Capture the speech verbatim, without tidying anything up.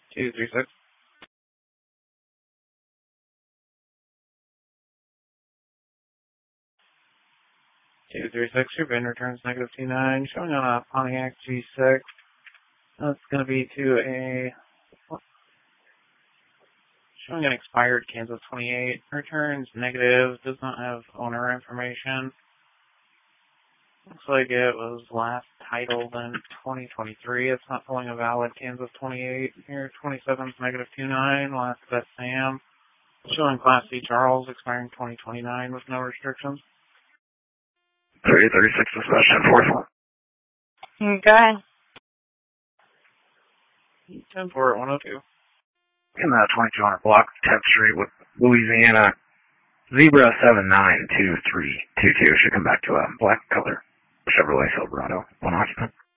two three six. two three six, your bin returns negative two nine, showing on a Pontiac G six. That's going to be to a, showing an expired Kansas twenty-eight, returns negative, does not have owner information. Looks like it was last titled in twenty twenty-three. It's not pulling a valid Kansas twenty-eight. Here, twenty-seven's negative two nine, last bet Sam. Showing Class C Charles, expiring twenty twenty-nine with no restrictions. thirty thirty-six discussion, fourth one. Okay. ten four at one oh two. In the twenty-two hundred block, tenth Street with Louisiana, Zebra seven nine two three two two should come back to a black color Chevrolet Silverado, one occupant.